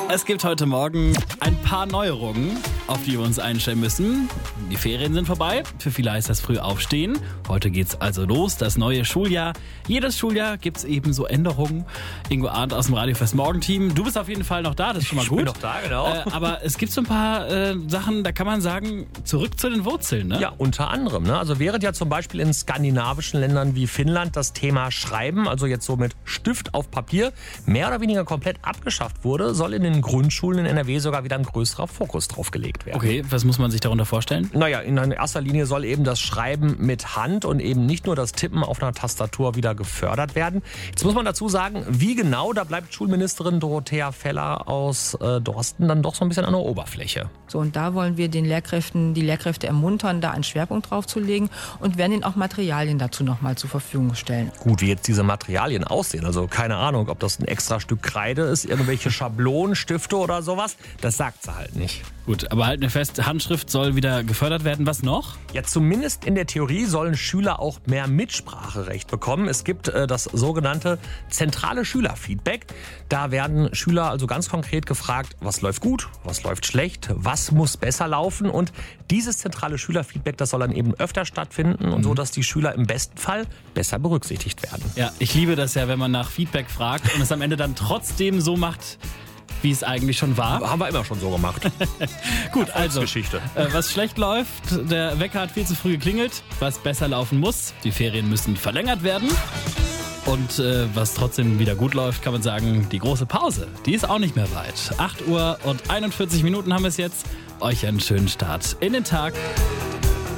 Es gibt heute Morgen ein paar Neuerungen, auf die wir uns einstellen müssen. Die Ferien sind vorbei. Für viele heißt das früh aufstehen. Heute geht's also los, das neue Schuljahr. Jedes Schuljahr gibt's eben so Änderungen. Ingo Arndt aus dem Radio fürs Morgenteam. Du bist auf jeden Fall noch da, das ist schon mal gut. Ich bin noch da, genau. Aber es gibt so ein paar Sachen, da kann man sagen, zurück zu den Wurzeln, ne? Ja, unter anderem. Ne? Also während ja zum Beispiel in skandinavischen Ländern wie Finnland das Thema Schreiben, also jetzt so mit Stift auf Papier, mehr oder weniger komplett abgeschafft wurde, soll in den Grundschulen in NRW sogar wieder ein größerer Fokus drauf gelegt werden. Okay, was muss man sich darunter vorstellen? Naja, in erster Linie soll eben das Schreiben mit Hand und eben nicht nur das Tippen auf einer Tastatur wieder gefördert werden. Jetzt muss man dazu sagen, wie genau, da bleibt Schulministerin Dorothea Feller aus Dorsten dann doch so ein bisschen an der Oberfläche. So, und da wollen wir die Lehrkräfte ermuntern, da einen Schwerpunkt drauf zu legen und werden ihnen auch Materialien dazu nochmal zur Verfügung stellen. Gut, wie jetzt diese Materialien aussehen, also keine Ahnung, ob das ein extra Stück Kreide ist, irgendwelche Schablonen, Stifte oder sowas, das sagt sie halt nicht. Gut, aber halt eine feste Handschrift soll wieder gefördert werden. Was noch? Ja, zumindest in der Theorie sollen Schüler auch mehr Mitspracherecht bekommen. Es gibt das sogenannte zentrale Schülerfeedback. Da werden Schüler also ganz konkret gefragt, was läuft gut, was läuft schlecht, was muss besser laufen. Und dieses zentrale Schülerfeedback, das soll dann eben öfter stattfinden und so, dass die Schüler im besten Fall besser berücksichtigt werden. Ja, ich liebe das ja, wenn man nach Feedback fragt und es am Ende dann trotzdem so macht, wie es eigentlich schon war. Haben wir immer schon so gemacht. Gut, also, Geschichte. Was schlecht läuft, der Wecker hat viel zu früh geklingelt. Was besser laufen muss, die Ferien müssen verlängert werden. Und was trotzdem wieder gut läuft, kann man sagen, die große Pause, die ist auch nicht mehr weit. 8 Uhr und 41 Minuten haben wir es jetzt. Euch einen schönen Start in den Tag.